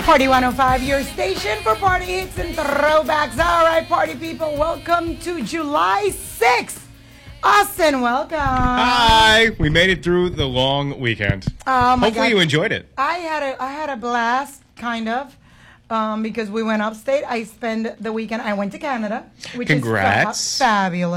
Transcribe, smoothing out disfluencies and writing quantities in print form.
Party 105, your station for party hits and throwbacks. All right, party people, welcome to July 6th. Austin, welcome. Hi. We made it through the long weekend. Oh my Hopefully God. you enjoyed it. I had a blast, kind of, because we went upstate. I spent the weekend. I went to Canada, which Congrats. is fabulous.